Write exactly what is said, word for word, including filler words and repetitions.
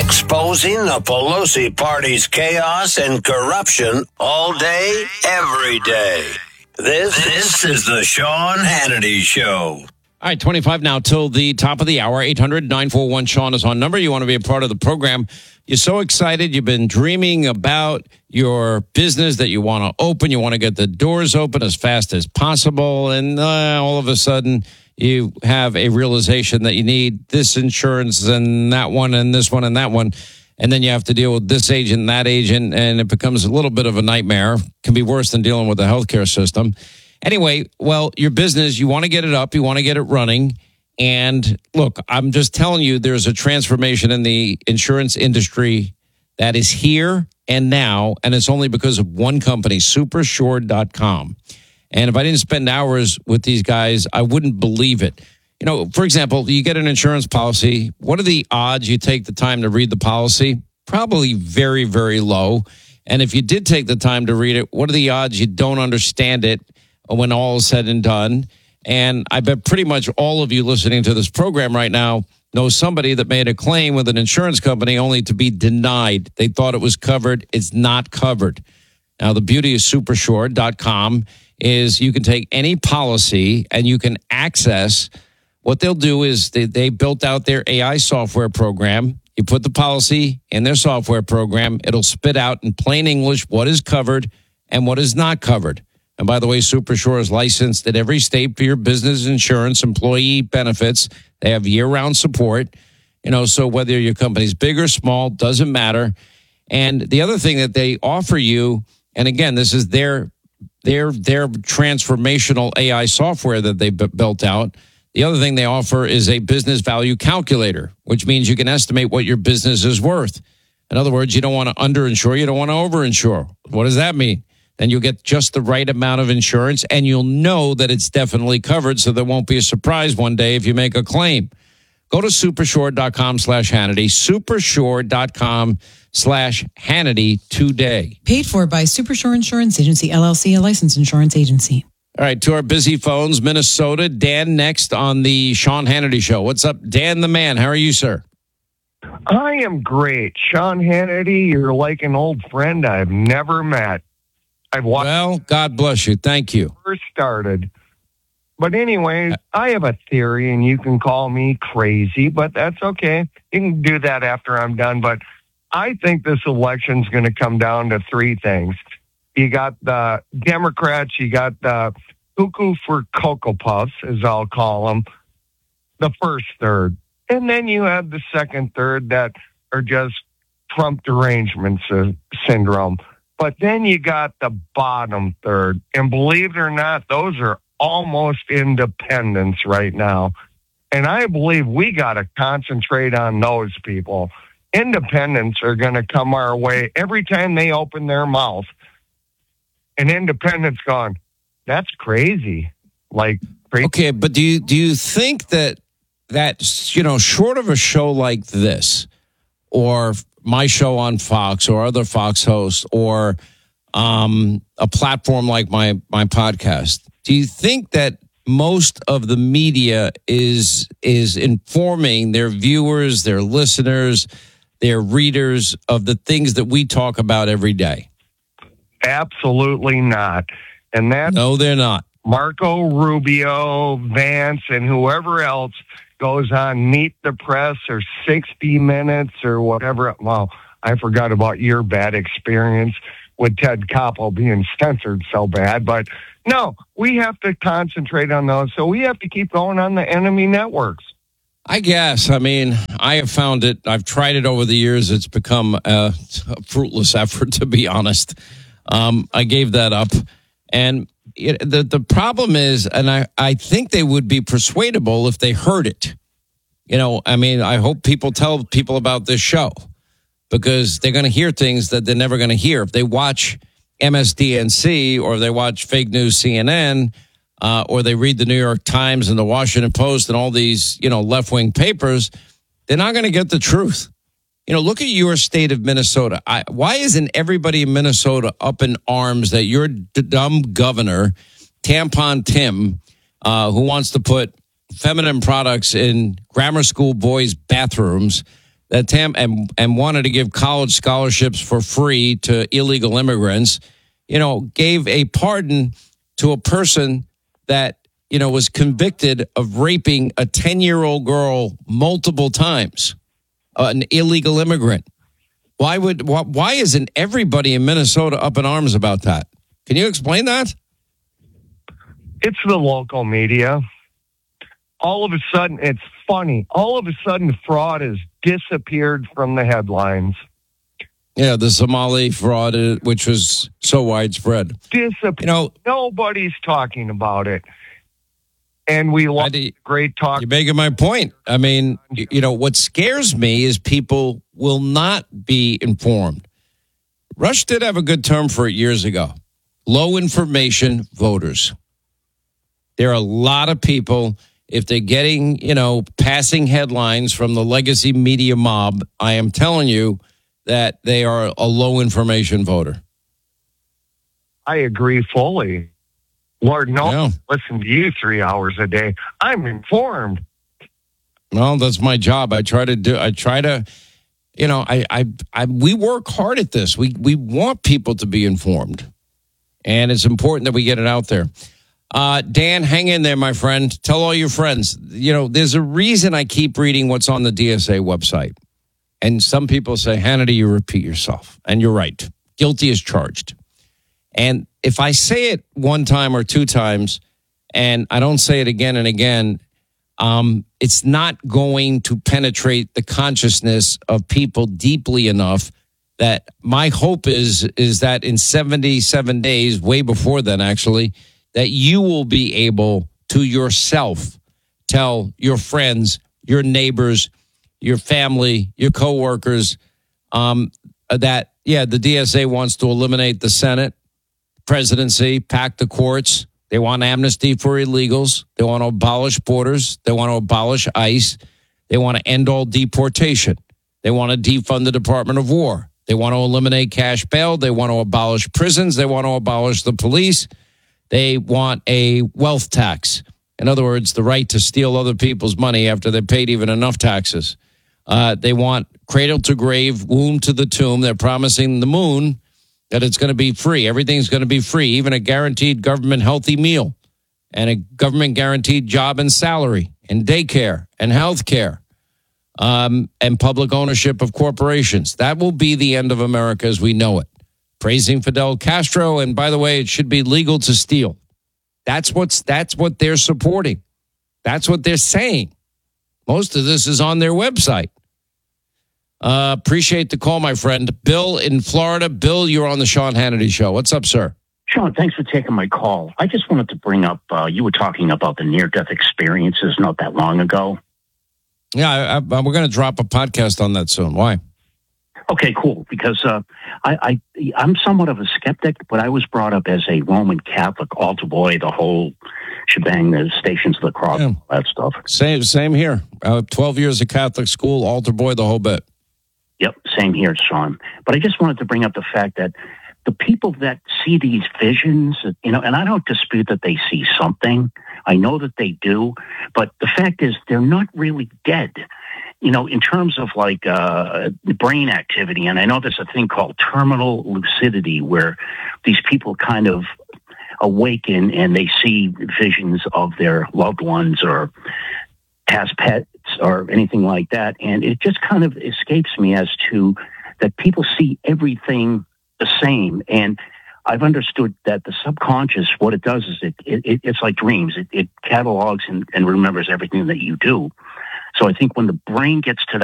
Exposing the Pelosi party's chaos and corruption all day, every day. This, this is the Sean Hannity Show. All right, twenty-five now till the top of the hour. eight hundred, nine four one, Sean is on number. You want to be a part of the program. You're so excited. You've been dreaming about your business that you want to open. You want to get the doors open as fast as possible. And uh, all of a sudden, you have a realization that you need this insurance and that one and this one and that one. And then you have to deal with this agent and that agent. And it becomes a little bit of a nightmare. Can be worse than dealing with the healthcare system. Anyway, well, your business, you want to get it up, you want to get it running. And look, I'm just telling you, there's a transformation in the insurance industry that is here and now, and it's only because of one company, super sure dot com. And if I didn't spend hours with these guys, I wouldn't believe it. You know, for example, you get an insurance policy. What are the odds you take the time to read the policy? Probably very, very low. And if you did take the time to read it, what are the odds you don't understand it when all is said and done? And I bet pretty much all of you listening to this program right now know somebody that made a claim with an insurance company only to be denied. They thought it was covered. It's not covered. Now, the beauty of super sure dot com is you can take any policy and you can access. What they'll do is they, they built out their A I software program. You put the policy in their software program. It'll spit out in plain English what is covered and what is not covered. And by the way, SuperSure is licensed at every state for your business insurance, employee benefits. They have year-round support. You know, so whether your company's big or small, doesn't matter. And the other thing that they offer you, and again, this is their their their transformational A I software that they b- built out. The other thing they offer is a business value calculator, which means you can estimate what your business is worth. In other words, you don't want to underinsure, you don't want to overinsure. What does that mean? Then you'll get just the right amount of insurance, and you'll know that it's definitely covered, so there won't be a surprise one day if you make a claim. Go to super sure dot com slash Hannity, super sure dot com slash Hannity today. Paid for by SuperSure Insurance Agency, L L C, a licensed insurance agency. All right, to our busy phones, Minnesota. Dan next on the Sean Hannity Show. What's up, Dan the man? How are you, sir? I am great. Sean Hannity, you're like an old friend I've never met. I've watched. Well, God bless you. Thank you. First started. But anyway, I have a theory, and you can call me crazy, but that's okay. You can do that after I'm done. But I think this election's going to come down to three things. You got the Democrats, you got the cuckoo for Cocoa Puffs, as I'll call them, the first third. And then you have the second third that are just Trump derangement syndrome. But then you got the bottom third. And believe it or not, those are almost independents right now. And I believe we got to concentrate on those people. Independents are going to come our way every time they open their mouth. And independents gone, that's crazy. Like, crazy. Okay, but do you, do you think that, that, you know, short of a show like this, or my show on Fox or other Fox hosts, or um, a platform like my, my podcast, do you think that most of the media is is informing their viewers, their listeners, their readers of the things that we talk about every day? Absolutely not. And that's no, they're not. Marco Rubio, Vance, and whoever else goes on Meet the Press or sixty minutes or whatever. Well, I forgot about your bad experience with Ted Koppel being censored so bad. But no, we have to concentrate on those. So we have to keep going on the enemy networks. I guess. I mean, I have found it. I've tried it over the years. It's become a, a fruitless effort, to be honest. Um, I gave that up. And it, the the problem is, and I, I think they would be persuadable if they heard it. You know, I mean, I hope people tell people about this show, because they're going to hear things that they're never going to hear. If they watch M S D N C or they watch fake news C N N, uh, or they read the New York Times and the Washington Post and all these, you know, left-wing papers, they're not going to get the truth. You know, look at your state of Minnesota. I, why isn't everybody in Minnesota up in arms that your d- dumb governor, Tampon Tim, uh, who wants to put feminine products in grammar school boys' bathrooms, that Tam and and wanted to give college scholarships for free to illegal immigrants, you know, gave a pardon to a person that, you know, was convicted of raping a ten-year-old girl multiple times, uh, an illegal immigrant. Why would why, why isn't everybody in Minnesota up in arms about that? Can you explain that? It's the local media. All of a sudden, it's funny. All of a sudden, fraud has disappeared from the headlines. Yeah, the Somali fraud, uh, which was so widespread. Disappeared. You know, nobody's talking about it. And we lost I, great talk. You're making my point. I mean, you, you know, what scares me is people will not be informed. Rush did have a good term for it years ago. Low information voters. There are a lot of people, if they're getting, you know, passing headlines from the legacy media mob, I am telling you that they are a low information voter. I agree fully. Lord knows, Yeah. listen to you three hours a day. I'm informed. Well, that's my job. I try to do, I try to, you know, I, I, I we work hard at this. We, we want people to be informed. And it's important that we get it out there. Uh, Dan, hang in there, my friend. Tell all your friends. You know, there's a reason I keep reading what's on the D S A website. And some people say, Hannity, you repeat yourself. And you're right. Guilty as charged. And if I say it one time or two times, and I don't say it again and again, um, it's not going to penetrate the consciousness of people deeply enough that my hope is, is that in seventy-seven days, way before then, actually, that you will be able to yourself tell your friends, your neighbors, your family, your coworkers, um, that, yeah, the D S A wants to eliminate the Senate, presidency, pack the courts. They want amnesty for illegals. They want to abolish borders. They want to abolish ICE. They want to end all deportation. They want to defund the Department of War. They want to eliminate cash bail. They want to abolish prisons. They want to abolish the police. They want a wealth tax. In other words, the right to steal other people's money after they've paid even enough taxes. Uh, they want cradle to grave, womb to the tomb. They're promising the moon that it's going to be free. Everything's going to be free, even a guaranteed government healthy meal and a government guaranteed job and salary and daycare and health care um, and public ownership of corporations. That will be the end of America as we know it. Praising Fidel Castro, and by the way, it should be legal to steal. That's what's that's what they're supporting. That's what they're saying. Most of this is on their website. Uh, appreciate the call, my friend. Bill in Florida. Bill, you're on the Sean Hannity Show. What's up, sir? Sean, thanks for taking my call. I just wanted to bring up, uh, you were talking about the near-death experiences not that long ago. Yeah, I, I, we're going to drop a podcast on that soon. Why? Okay, cool. Because uh, I, I, I'm somewhat of a skeptic, but I was brought up as a Roman Catholic altar boy, the whole shebang, the Stations of the Cross, Yeah. all that stuff. Same, same here. Uh, Twelve years of Catholic school, altar boy, the whole bit. Yep, same here, Sean. But I just wanted to bring up the fact that the people that see these visions, you know, and I don't dispute that they see something. I know that they do. But the fact is, they're not really dead. You know, in terms of like uh, brain activity, and I know there's a thing called terminal lucidity where these people kind of awaken and they see visions of their loved ones or past pets or anything like that. And it just kind of escapes me as to that people see everything the same. And I've understood that the subconscious, what it does is it, it it's like dreams. It, it catalogs and, and remembers everything that you do. So I think when the brain gets to that